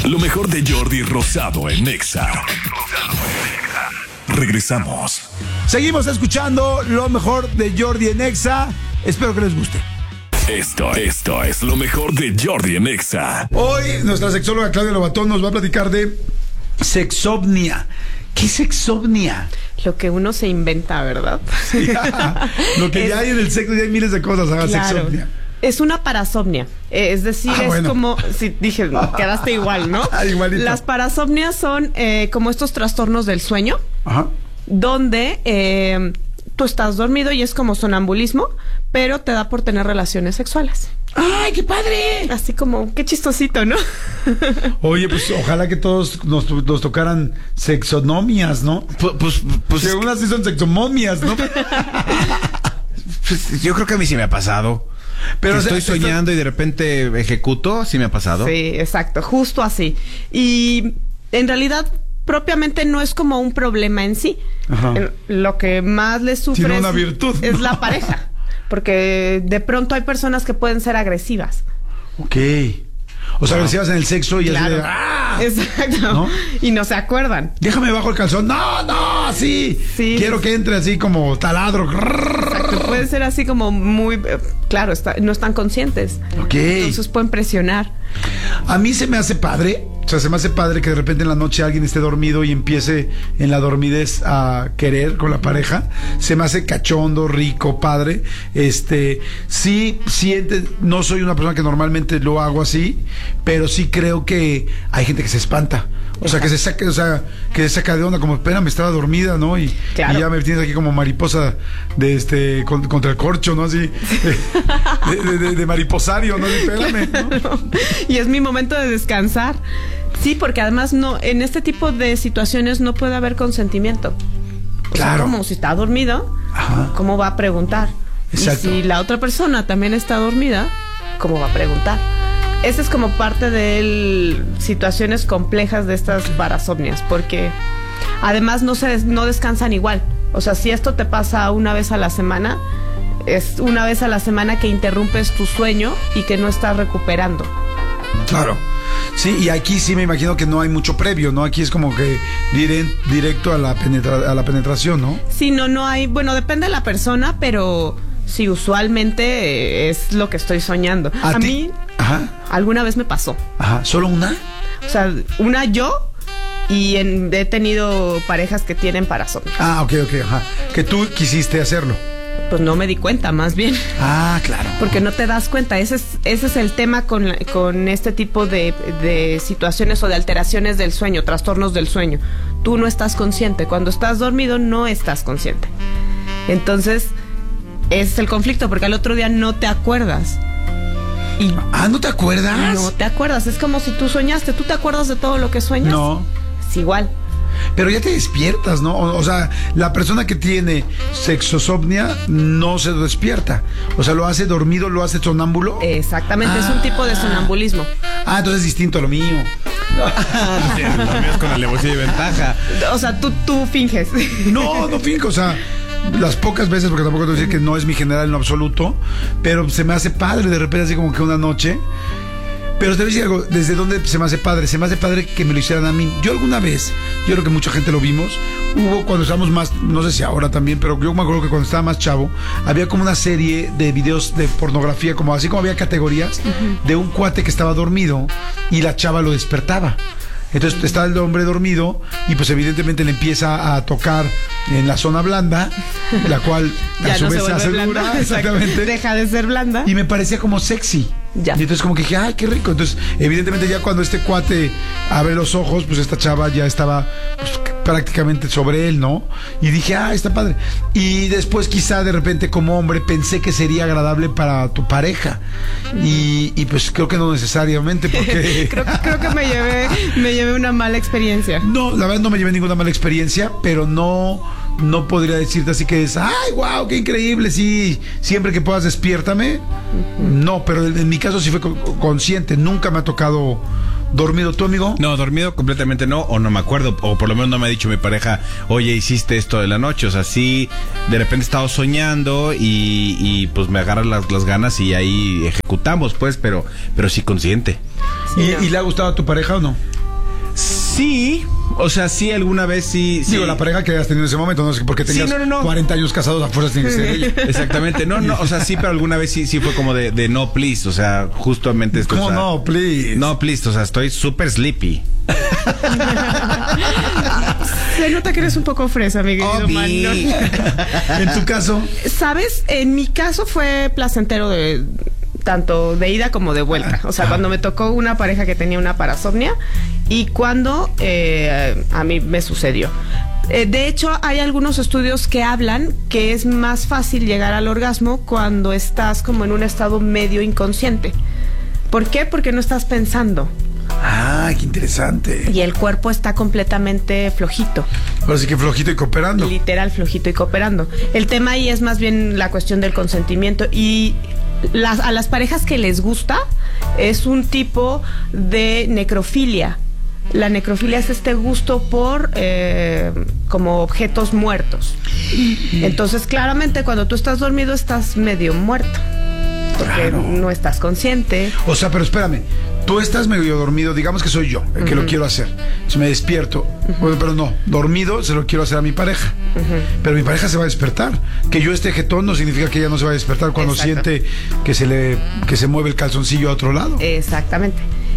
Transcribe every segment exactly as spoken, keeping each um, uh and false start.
Lo mejor de Jordi Rosado en Nexa. Regresamos. Seguimos escuchando lo mejor de Jordi en Nexa. Espero que les guste. Esto, esto es lo mejor de Jordi en Nexa. Hoy nuestra sexóloga Claudia Lobatón nos va a platicar de sexomnia. ¿Qué es sexomnia? Lo que uno se inventa, ¿verdad? Sí, lo que es, ya hay en el sexo, ya hay miles de cosas. Haga claro. Sexomnia. Es una parasomnia, es decir, ah, es bueno. como, si dije, quedaste igual, ¿no? Igualito. Las parasomnias son eh, como estos trastornos del sueño, ajá, donde eh, tú estás dormido y es como sonambulismo, pero te da por tener relaciones sexuales. ¡Ay, qué padre! Así como, qué chistosito, ¿no? Oye, pues ojalá que todos nos, nos tocaran sexonomias, ¿no? Pues, pues, pues que unas sí son sexomomias, ¿no? Pues yo creo que a mí sí me ha pasado. Pero o sea, estoy soñando esto... y de repente ejecuto, ¿sí me ha pasado? Sí, exacto, justo así. Y en realidad propiamente no es como un problema en sí. Ajá. Lo que más les sufre sino una virtud, es, ¿no? es la pareja. Porque de pronto hay personas que pueden ser agresivas. Ok. O sea, wow, agresivas en el sexo y claro, así de, ¡ah! Exacto. ¿No? Y no se acuerdan. Déjame bajo el calzón. No, no, sí. sí. Quiero que entre así como taladro. Exacto. Puede ser así como muy... Claro, está, no están conscientes. Ok. Entonces pueden presionar. A mí se me hace padre... O sea, se me hace padre que de repente en la noche alguien esté dormido y empiece en la dormidez a querer con la pareja. Se me hace cachondo, rico, padre. Este, sí, siente, no soy una persona que normalmente lo hago así, pero sí creo que hay gente que se espanta. O sea, que se saca, o sea, que se saca de onda, como, espera, me estaba dormida, ¿no? Y, claro, y ya me tienes aquí como mariposa de este, con, contra el corcho, ¿no? Así, de, de, de, de mariposario, ¿no? Espérame, ¿no? Y es mi momento de descansar. Sí, porque además no, en este tipo de situaciones no puede haber consentimiento. O claro. sea, como si está dormido, ajá, ¿cómo va a preguntar? Exacto. Y si la otra persona también está dormida, ¿cómo va a preguntar? Esa es como parte de situaciones complejas de estas parasomnias, porque además no se no descansan igual. O sea, si esto te pasa una vez a la semana, es una vez a la semana que interrumpes tu sueño y que no estás recuperando. Claro. Sí, y aquí sí me imagino que no hay mucho previo, ¿no? Aquí es como que dire, directo a la, penetra, a la penetración, ¿no? Sí, no, no hay... Bueno, depende de la persona, pero sí, usualmente es lo que estoy soñando. ¿A, ¿A mí Ajá. alguna vez me pasó? Ajá, ¿solo una? O sea, una yo y en, he tenido parejas que tienen parasomnia. Ah, ok, ok, ajá. Que tú quisiste hacerlo. Pues no me di cuenta, más bien. Ah, claro. Porque no te das cuenta. Ese es, ese es el tema con, con este tipo de, de situaciones o de alteraciones del sueño, trastornos del sueño. Tú no estás consciente. Cuando estás dormido, no estás consciente. Entonces, ese es el conflicto, porque al otro día no te acuerdas. Y ah, ¿no te acuerdas? No te acuerdas. Es como si tú soñaste. ¿Tú te acuerdas de todo lo que sueñas? No. Es igual. Pero ya te despiertas, ¿no? O, o sea, la persona que tiene sexosomnia no se despierta. O sea, lo hace dormido, lo hace sonámbulo. Exactamente, ah, es un tipo de sonambulismo. Ah, entonces es distinto a lo mío. Sí, lo mío es con alevosía y ventaja. O sea, tú, tú finges. No, no finjo, o sea, las pocas veces, porque tampoco te voy a decir que no es mi general en lo absoluto, pero se me hace padre de repente así como que una noche. Pero te voy a decir algo, ¿desde dónde se me hace padre? Se me hace padre que me lo hicieran a mí. Yo alguna vez, yo creo que mucha gente lo vimos, hubo cuando estábamos más, no sé si ahora también, pero yo me acuerdo que cuando estaba más chavo, había como una serie de videos de pornografía, como así como había categorías, uh-huh, de un cuate que estaba dormido y la chava lo despertaba. Entonces está el hombre dormido y pues evidentemente le empieza a tocar en la zona blanda, la cual a su no vez se, se hace blanda, dura, exactamente. Deja de ser blanda. Y me parecía como sexy. Ya. Y entonces como que dije, ay, qué rico. Entonces, evidentemente ya cuando este cuate abre los ojos, pues esta chava ya estaba pues, prácticamente sobre él, ¿no? Y dije, ah, está padre. Y después quizá de repente como hombre pensé que sería agradable para tu pareja. Mm. Y, y pues creo que no necesariamente porque... creo, creo que me llevé, me llevé una mala experiencia. No, la verdad no me llevé ninguna mala experiencia, pero no... No podría decirte así que es, ay, wow, qué increíble, sí, siempre que puedas despiértame. Uh-huh. No, pero en, en mi caso sí fue consciente, nunca me ha tocado dormido. ¿Tú, amigo? No, dormido completamente no, o no me acuerdo, o por lo menos no me ha dicho mi pareja, oye, hiciste esto de la noche. O sea, sí, de repente he estado soñando y, y pues me agarran las, las ganas y ahí ejecutamos, pues, pero, pero sí consciente. Sí, ¿Y, no. ¿Y le ha gustado a tu pareja o no? Sí, o sea, sí, alguna vez sí, sí. Digo, la pareja que hayas tenido en ese momento, no sé por qué tenías sí, no, no, no. cuarenta años casados, a fuerzas tiene que ser ella. Exactamente, no, no, o sea, sí, pero alguna vez sí, sí fue como de, de no, please, o sea, justamente esto. ¿Cómo o sea, no, please? No, please, o sea, estoy súper sleepy. Se nota que eres un poco fresa, mi querido Manuel. En tu caso, ¿sabes? En mi caso fue placentero de tanto de ida como de vuelta. O sea, cuando me tocó una pareja que tenía una parasomnia y cuando eh, a mí me sucedió. Eh, de hecho, hay algunos estudios que hablan que es más fácil llegar al orgasmo cuando estás como en un estado medio inconsciente. ¿Por qué? Porque no estás pensando. Ah, qué interesante. Y el cuerpo está completamente flojito. Ahora sí que flojito y cooperando. Literal, flojito y cooperando. El tema ahí es más bien la cuestión del consentimiento. Y las, a las parejas que les gusta es un tipo de necrofilia. La necrofilia es este gusto por eh, como objetos muertos. Entonces, claramente, cuando tú estás dormido, estás medio muerto. Porque claro, no estás consciente. O sea, pero espérame, tú estás medio dormido, digamos que soy yo el que uh-huh. lo quiero hacer. Si me despierto, uh-huh. bueno, pero no, dormido se lo quiero hacer a mi pareja. Uh-huh. Pero mi pareja se va a despertar. Que yo esté jetón no significa que ella no se va a despertar cuando Exacto. siente que se le que se mueve el calzoncillo a otro lado. Exactamente.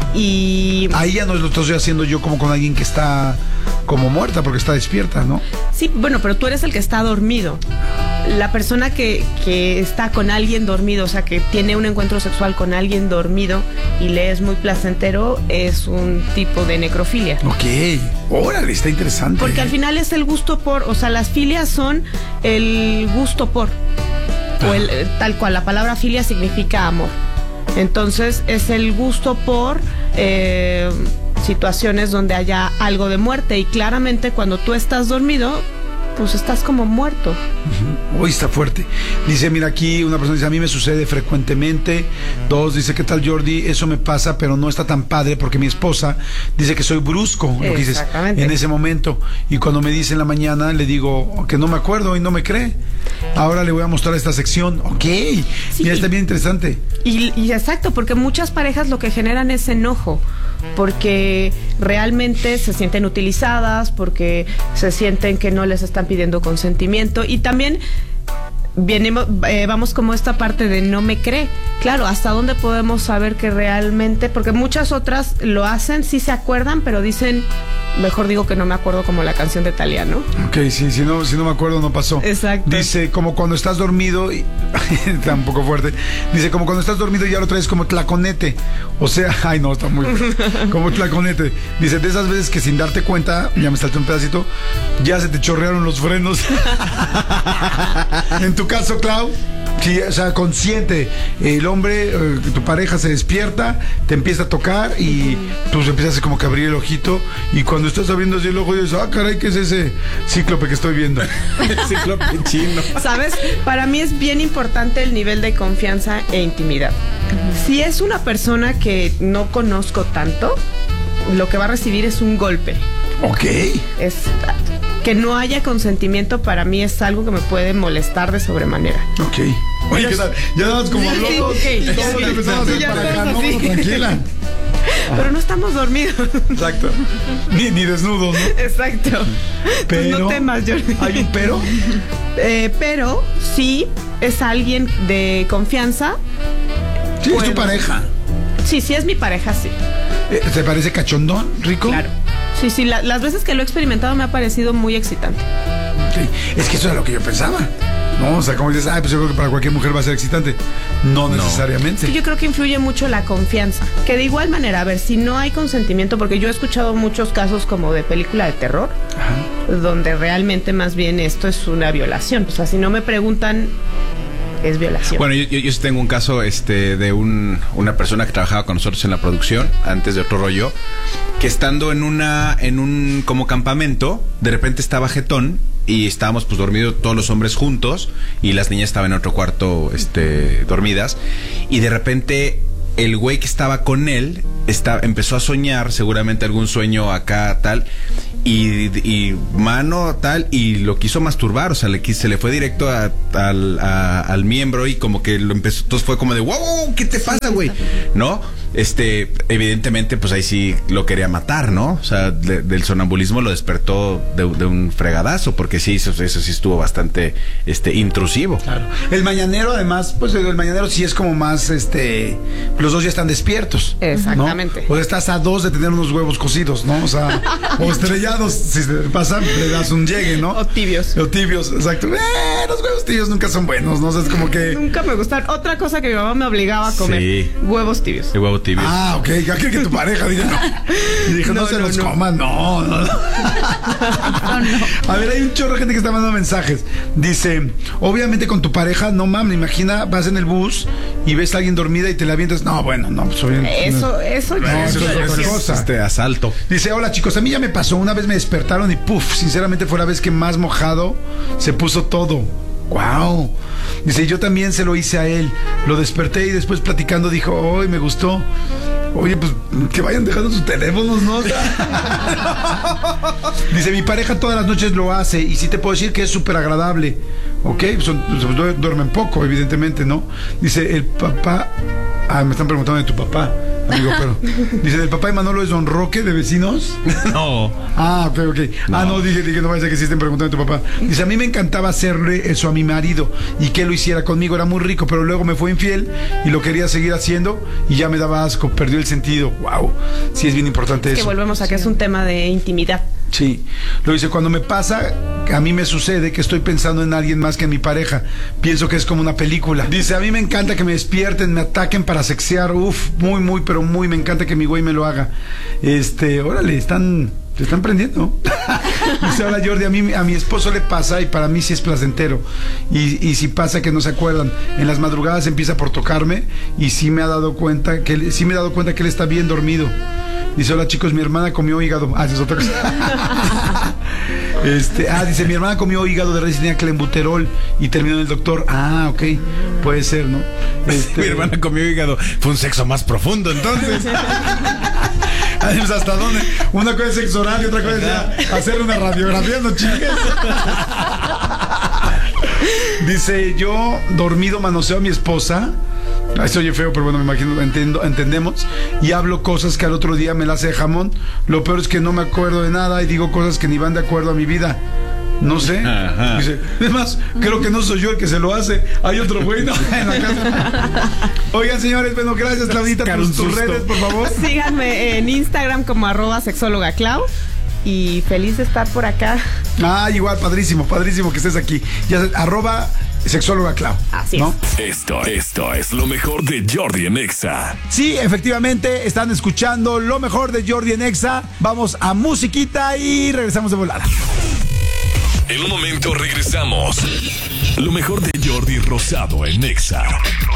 Y ahí ya no lo estoy haciendo yo como con alguien que está como muerta porque está despierta, ¿no? Sí, bueno, pero tú eres el que está dormido. La persona que, que está con alguien dormido, o sea, que tiene un encuentro sexual con alguien dormido y le es muy placentero, es un tipo de necrofilia. Ok, órale, está interesante. Porque al final es el gusto por, o sea, las filias son el gusto por, o el, tal cual, la palabra filia significa amor. Entonces es el gusto por eh, situaciones donde haya algo de muerte y claramente cuando tú estás dormido, pues estás como muerto. Uh-huh. Uy, está fuerte. Dice, mira aquí, una persona dice, a mí me sucede frecuentemente. Dos, dice, ¿qué tal, Jordi? Eso me pasa, pero no está tan padre porque mi esposa dice que soy brusco, lo que dices, en ese momento. Y cuando me dice en la mañana, le digo que no me acuerdo y no me cree. Ahora le voy a mostrar esta sección. Ok, sí. Mira, está bien interesante. Y, y exacto, porque muchas parejas lo que generan es enojo. Porque realmente se sienten utilizadas, porque se sienten que no les están pidiendo consentimiento y también venimos, eh, vamos como esta parte de no me cree. Claro, ¿hasta dónde podemos saber que realmente? Porque muchas otras lo hacen, sí se acuerdan, pero dicen, mejor digo que no me acuerdo, como la canción de Thalía, ¿no? Ok, sí, si no, si no me acuerdo no pasó. Exacto. Dice, como cuando estás dormido, y está un poco fuerte, dice, como cuando estás dormido y ya lo traes como tlaconete. O sea, ay no, está muy como tlaconete. Dice, de esas veces que sin darte cuenta, ya me salté un pedacito, ya se te chorrearon los frenos. En tu caso, Clau, sí, o sea, consciente, el hombre, eh, tu pareja se despierta, te empieza a tocar y tú pues, empiezas como que a abrir el ojito y cuando estás abriendo así el ojo dices, ah, caray, ¿qué es ese cíclope que estoy viendo? El cíclope chino. ¿Sabes? Para mí es bien importante el nivel de confianza e intimidad. Si es una persona que no conozco tanto, lo que va a recibir es un golpe. Ok. Es... que no haya consentimiento para mí es algo que me puede molestar de sobremanera. Ok. Oye, ¿qué tal? Ya dabas como habló. Sí, okay. Todos sí, empezamos sí, a hacer para acá, no, tranquila. Pero no estamos dormidos. Exacto. Ni, ni desnudos, ¿no? Exacto. Pero, pues no temas, Jordi. ¿Hay un pero? Eh, pero sí es alguien de confianza. Sí, bueno, es tu pareja. Sí, sí es mi pareja, sí. ¿Te parece cachondón, rico? Claro. Sí, sí, la, las veces que lo he experimentado me ha parecido muy excitante. Sí, es que eso era lo que yo pensaba. No, o sea, como dices, ah, pues yo creo que para cualquier mujer va a ser excitante. No, no. necesariamente. Es que yo creo que influye mucho la confianza. Que de igual manera, a ver, si no hay consentimiento, porque yo he escuchado muchos casos como de película de terror, ajá, donde realmente más bien esto es una violación. O sea, si no me preguntan, es violación. Bueno, yo, yo, yo tengo un caso este de un, una persona que trabajaba con nosotros en la producción, antes de Otro Rollo, que estando en una, en un como campamento, de repente estaba jetón y estábamos pues dormidos todos los hombres juntos y las niñas estaban en otro cuarto este, dormidas y de repente el güey que estaba con él está, empezó a soñar seguramente algún sueño acá tal y, y mano tal y lo quiso masturbar, o sea, le, se le fue directo a, a, a, al miembro y como que lo empezó, entonces fue como de wow, ¿qué te pasa, güey? ¿No? este, evidentemente, pues ahí sí lo quería matar, ¿no? O sea, de, del sonambulismo lo despertó de, de un fregadazo, porque sí, eso, eso sí estuvo bastante, este, intrusivo. Claro. El mañanero, además, pues el mañanero sí es como más, este, los dos ya están despiertos. Exactamente. ¿no? O estás a dos de tener unos huevos cocidos, ¿no? O sea, o estrellados, si te pasa, le das un llegue, ¿no? O tibios. O tibios, exacto. Eh, los huevos tibios nunca son buenos, ¿no? O sea, es como que... Nunca me gustaron. Otra cosa que mi mamá me obligaba a comer. Sí. Huevos tibios. El huevo tibio. Ah, ok. Ya creo que tu pareja dice no. Y dije, no, No, se no, los no. coman. No, no, no. A ver, hay un chorro de gente que está mandando mensajes. Dice, obviamente con tu pareja, no mames, imagina, vas en el bus y ves a alguien dormida y te la avientas. No, bueno, no, pues obviamente. Eso, eso ya No, es eso es otra otra cosa. cosa. Este asalto. Dice, hola chicos, a mí ya me pasó, una vez me despertaron y puf, sinceramente fue la vez que más mojado se puso todo. Wow. Dice, yo también se lo hice a él. Lo desperté y después platicando dijo, ¡ay, me gustó! Oye, pues que vayan dejando sus teléfonos, ¿no? Dice, mi pareja todas las noches lo hace y sí te puedo decir que es súper agradable. Ok, son, pues, duermen poco, evidentemente, ¿no? Dice, el papá... Ah, me están preguntando de tu papá, amigo, pero... Dice, ¿el papá de Manolo es Don Roque de Vecinos? No. Ah, ok, ok. No. Ah, no, dije, dije, no vaya a ser que sí estén preguntando de tu papá. Dice, a mí me encantaba hacerle eso a mi marido y que él lo hiciera conmigo, era muy rico, pero luego me fue infiel y lo quería seguir haciendo y ya me daba asco, perdió el sentido. Wow, sí es bien importante Que eso. volvemos a que es un tema de intimidad. Sí, lo dice, cuando me pasa, a mí me sucede que estoy pensando en alguien más que en mi pareja. Pienso que es como una película. Dice, a mí me encanta que me despierten, me ataquen para sexear. Uf, muy, muy, pero muy, me encanta que mi güey me lo haga. Este, órale, están... Te están prendiendo. Dice, ahora Jordi, a mí a mi esposo le pasa y para mí sí es placentero. Y, y si pasa que no se acuerdan, en las madrugadas empieza por tocarme y sí me ha dado cuenta que él, sí me he dado cuenta que él está bien dormido. Dice, hola chicos, mi hermana comió hígado. Ah, esa es otra cosa. Este, ah, dice, mi hermana comió hígado de res y tenía clenbuterol y terminó en el doctor. Ah, ok, puede ser, ¿no? Este, Mi hermana comió hígado. Fue un sexo más profundo, entonces. Pues, ¿hasta dónde? Una cosa es sexo oral y otra cosa es ya hacer una radiografía, no chingues. Dice, yo dormido manoseo a mi esposa. Ay, se oye feo, pero bueno, me imagino, entiendo, entendemos. Y hablo cosas que al otro día me las hace de jamón. Lo peor es que no me acuerdo de nada y digo cosas que ni van de acuerdo a mi vida. No sé. Ajá. Dice, además, creo que no soy yo el que se lo hace. Hay otro güey, ¿no? En la casa. Oigan, señores, bueno, gracias, Claudita, por tus susto. redes, por favor. Síganme en Instagram como arroba sexóloga Clau. Y feliz de estar por acá. Ah, igual, padrísimo, padrísimo que estés aquí. Ya sé, arroba sexóloga Clau. Así ¿no? es. Esto, esto es lo mejor de Jordi en Exa. Sí, efectivamente, están escuchando lo mejor de Jordi en Exa. Vamos a musiquita y regresamos de volada. En un momento regresamos. Lo mejor de Jordi Rosado en Exa.